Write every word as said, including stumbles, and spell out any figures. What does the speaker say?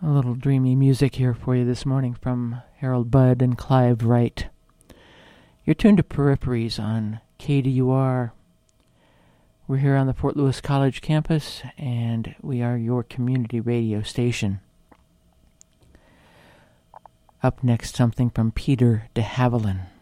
A little dreamy music here for you this morning from Harold Budd and Clive Wright. You're tuned to Peripheries on K D U R. We're here on the Fort Lewis College campus, and we are your community radio station. Up next, something from Peter de Havilland.